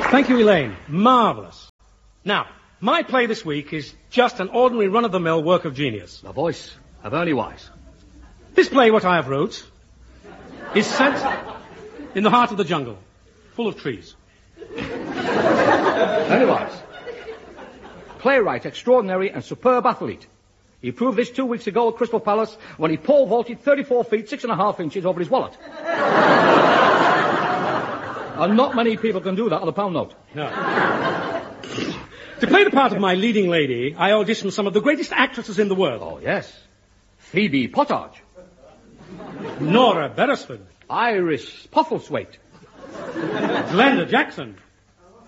Thank you, Elaine. Marvellous. Now, my play this week is just an ordinary run-of-the-mill work of genius. The voice of Ernie Wise. This play, what I have wrote, is set in the heart of the jungle, full of trees. Ernie Wise. Playwright, extraordinary and superb athlete. He proved this 2 weeks ago at Crystal Palace when he pole vaulted 34 feet, 6.5 inches over his wallet. And not many people can do that on a pound note. No. To play the part of my leading lady, I auditioned some of the greatest actresses in the world. Oh, yes. Phoebe Pottage. Nora Beresford. Iris Postlethwaite. Glenda Jackson.